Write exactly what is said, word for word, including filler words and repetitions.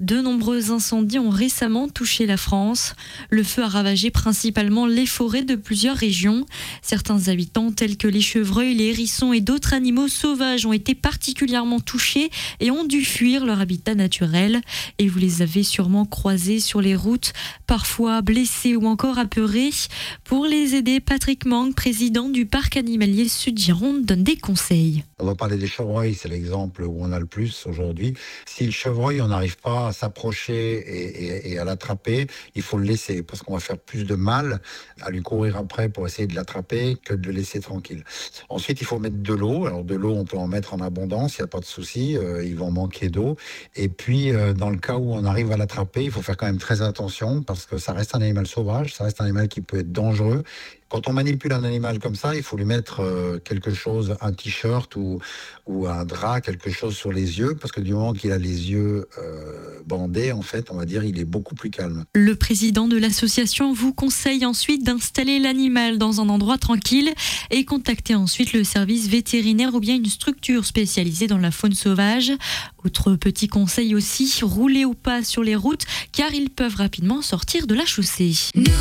De nombreux incendies ont récemment touché la France. Le feu a ravagé principalement les forêts de plusieurs régions. Certains habitants tels que les chevreuils, les hérissons et d'autres animaux sauvages ont été particulièrement touchés et ont dû fuir leur habitat naturel. Et vous les avez sûrement croisés sur les routes, parfois blessés ou encore apeurés. Pour les aider, Patrick Mang, président du parc animalier Sud-Gironde, donne des conseils. On va parler des chevreuils, c'est l'exemple où on a le plus aujourd'hui. Si le chevreuil, on n'arrive pas à s'approcher et, et, et à l'attraper, il faut le laisser parce qu'on va faire plus de mal à lui courir après pour essayer de l'attraper que de le laisser tranquille. Ensuite, il faut mettre de l'eau. Alors de l'eau, on peut en mettre en abondance, il n'y a pas de souci, euh, ils vont manquer d'eau. Et puis, euh, dans le cas où on arrive à l'attraper, il faut faire quand même très attention parce que ça reste un animal sauvage, ça reste un animal qui peut être dangereux. Quand on manipule un animal comme ça, il faut lui mettre euh, quelque chose, un t-shirt ou, ou un drap, quelque chose sur les yeux, parce que du moment qu'il a les yeux euh, bandés, en fait, on va dire, il est beaucoup plus calme. Le président de l'association vous conseille ensuite d'installer l'animal dans un endroit tranquille et contacter ensuite le service vétérinaire ou bien une structure spécialisée dans la faune sauvage. Autre petit conseil aussi, roulez ou pas sur les routes, car ils peuvent rapidement sortir de la chaussée.